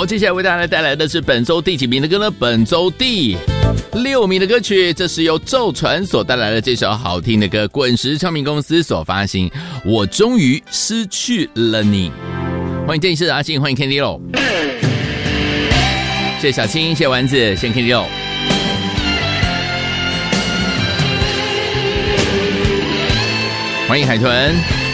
好，接下来为大家带来的是本周第几名的歌呢？本周第6名的歌曲，这是由咒传所带来的这首好听的歌，滚石唱片公司所发行，我终于失去了你。欢迎这里是阿信，欢迎 Candy Lo， 谢谢小青，谢谢丸子，谢谢 Candy Lo， 欢迎海豚。